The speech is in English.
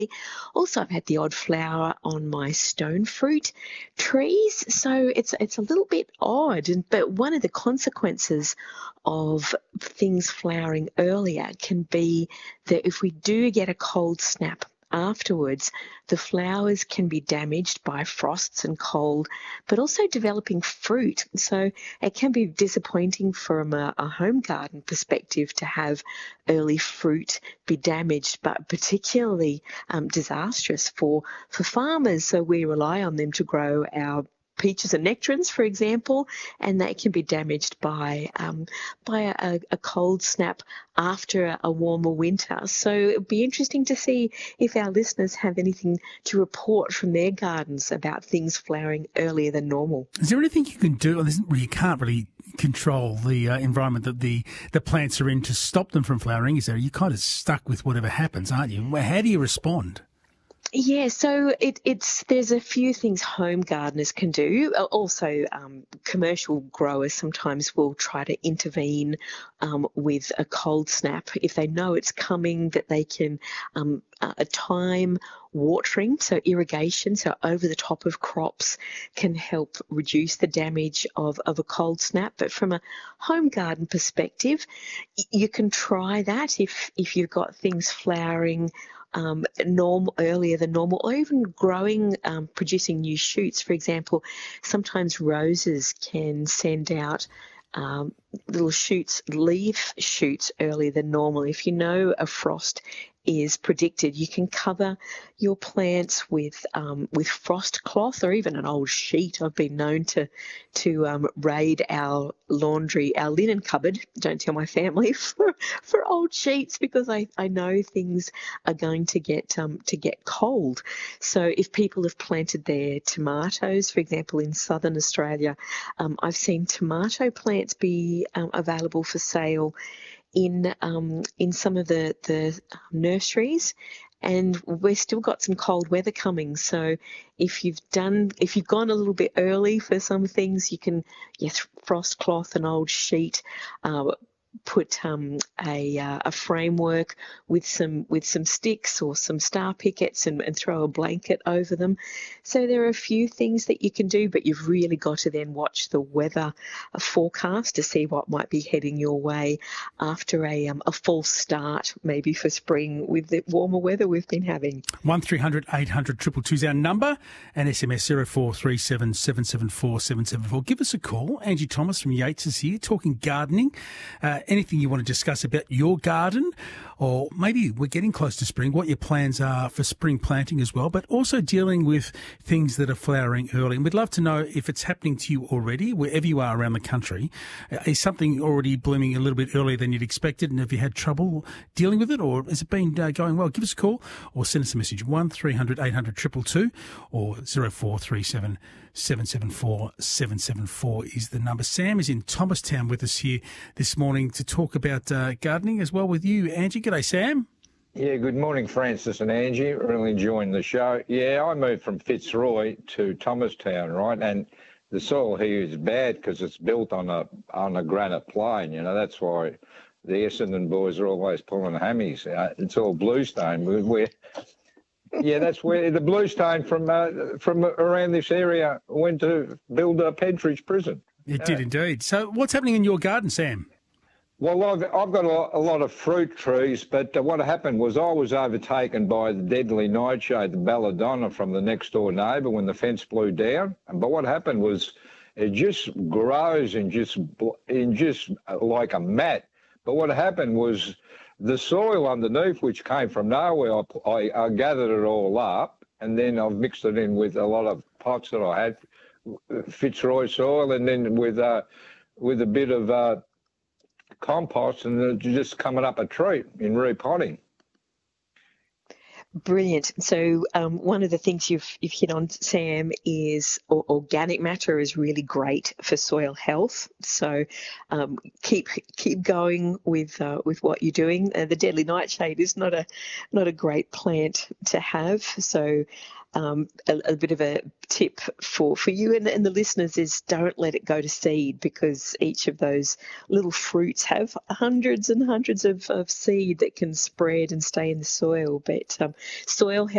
Also, I've had the odd flower on my stone fruit trees, so it's a little bit odd. But one of the consequences of things flowering earlier can be that if we do get a cold snap afterwards, the flowers can be damaged by frosts and cold, but also developing fruit. So it can be disappointing from a home garden perspective to have early fruit be damaged, but particularly disastrous for farmers. So we rely on them to grow our peaches and nectarines, for example, and they can be damaged by a cold snap after a warmer winter. So it'd be interesting to see if our listeners have anything to report from their gardens about things flowering earlier than normal. Is there anything you can do? You can't really control the environment that the plants are in to stop them from flowering, is there? You're kind of stuck with whatever happens, aren't you? How do you respond? Yeah, so there's a few things home gardeners can do. Also, commercial growers sometimes will try to intervene with a cold snap if they know it's coming. That they can time watering, so irrigation, so over the top of crops can help reduce the damage of a cold snap. But from a home garden perspective, you can try that if you've got things flowering earlier than normal, or even growing, producing new shoots. For example, sometimes roses can send out little shoots, leaf shoots earlier than normal. If you know a frost is predicted, you can cover your plants with frost cloth or even an old sheet. I've been known to raid our linen cupboard, don't tell my family, for old sheets, because I know things are going to get cold. So if people have planted their tomatoes, for example, in southern Australia, I've seen tomato plants be available for sale in some of the nurseries, and we've still got some cold weather coming. So if you've gone a little bit early for some things, you can frost cloth, an old sheet, put a framework with some sticks or some star pickets and throw a blanket over them. So there are a few things that you can do, but you've really got to then watch the weather forecast to see what might be heading your way after a false start, maybe for spring with the warmer weather we've been having. 1300 800 222 is our number, and SMS 0437 774 774. Give us a call. Angie Thomas from Yates is here talking gardening. Anything you want to discuss about your garden, or maybe we're getting close to spring, what your plans are for spring planting as well, but also dealing with things that are flowering early. And we'd love to know if it's happening to you already, wherever you are around the country. Is something already blooming a little bit earlier than you'd expected, and have you had trouble dealing with it, or has it been going well? Give us a call or send us a message, 1300 800 222 or 0437 774 774 is the number. Sam is in Thomastown with us here this morning to talk about gardening as well with you, Angie. G'day, Sam. Yeah, good morning, Francis and Angie. Really enjoying the show. Yeah, I moved from Fitzroy to Thomastown, right? And the soil here is bad because it's built on a granite plain. You know, that's why the Essendon boys are always pulling hammies. It's all bluestone. Yeah, that's where the bluestone from around this area went to build a Pentridge prison. It did indeed. So what's happening in your garden, Sam? Well, I've got a lot of fruit trees, but what happened was I was overtaken by the deadly nightshade, the belladonna, from the next door neighbour when the fence blew down. But what happened was it just grows in just like a mat. But what happened was the soil underneath, which came from nowhere, I gathered it all up, and then I've mixed it in with a lot of pots that I had, Fitzroy soil, and then with a bit of compost, and it's just coming up a treat in repotting. Brilliant. So one of the things you've hit on, Sam, is organic matter is really great for soil health. So keep going with what you're doing. The deadly nightshade is not a great plant to have. So a bit of a tip for you and the listeners is don't let it go to seed, because each of those little fruits have hundreds and hundreds of seed that can spread and stay in the soil. But soil